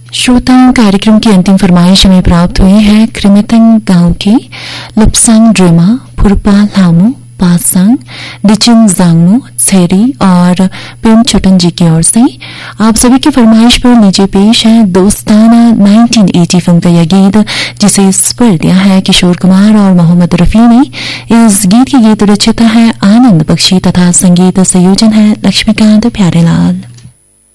श्रोताओं, कार्यक्रम की अंतिम फरमाइश हमें प्राप्त हुई है कृमितंग गांव के लुप्सांग ड्रेमा फुरपा लामू पासांग डिचिन जांगमू छेरी और प्रेम छोटन जी की ओर से। आप सभी की फरमाइश पर नीचे पेश है दोस्ताना 1980 फिल्म का यह गीत, जिसे स्वर दिया है किशोर कुमार और मोहम्मद रफी ने। इस गीत की गीत रचयिता है आनंद बख्शी तथा संगीत संयोजन है लक्ष्मीकांत प्यारेलाल।